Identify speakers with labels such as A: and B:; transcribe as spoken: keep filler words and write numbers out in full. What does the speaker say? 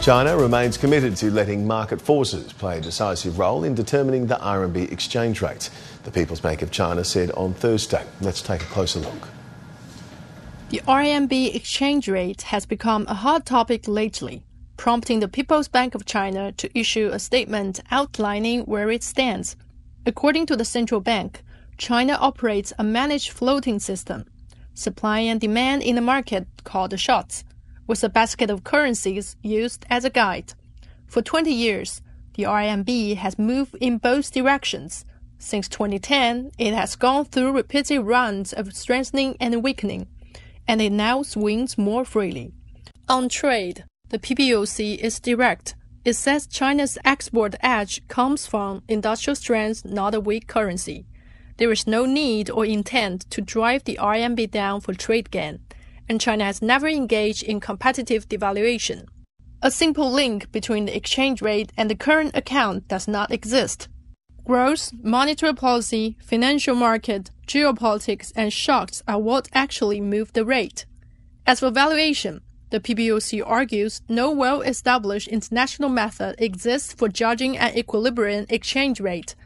A: China remains committed to letting market forces play a decisive role in determining the R M B exchange rate, the People's Bank of China said on Thursday. Let's take a closer look.
B: The R M B exchange rate has become a hot topic lately, prompting the People's Bank of China to issue a statement outlining where it stands. According to the central bank, China operates a managed floating system, supply and demand in the market called the shots, with a basket of currencies used as a guide. For twenty years, the R M B has moved in both directions. Since twenty ten, it has gone through repeated runs of strengthening and weakening, and it now swings more freely. On trade, the P B O C is direct. It says China's export edge comes from industrial strength, not a weak currency. There is no need or intent to drive the R M B down for trade gain, and China has never engaged in competitive devaluation. A simple link between the exchange rate and the current account does not exist. Growth, monetary policy, financial market, geopolitics, and shocks are what actually move the rate. As for valuation, the P B O C argues no well-established international method exists for judging an equilibrium exchange rate,